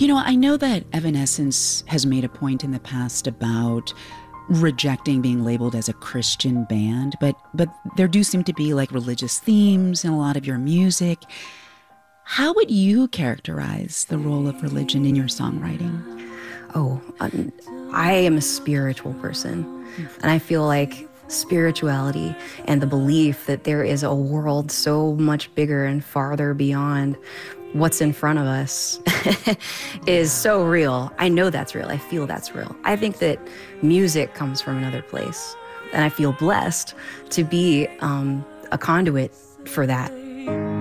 I know that Evanescence has made a point in the past about rejecting being labeled as a Christian band, but there do seem to be like religious themes in a lot of your music. How would you characterize the role of religion in your songwriting? Oh, I am a spiritual person, and I feel like spirituality and the belief that there is a world so much bigger and farther beyond what's in front of us is so real. I know that's real. I feel that's real. I think that music comes from another place, and I feel blessed to be a conduit for that.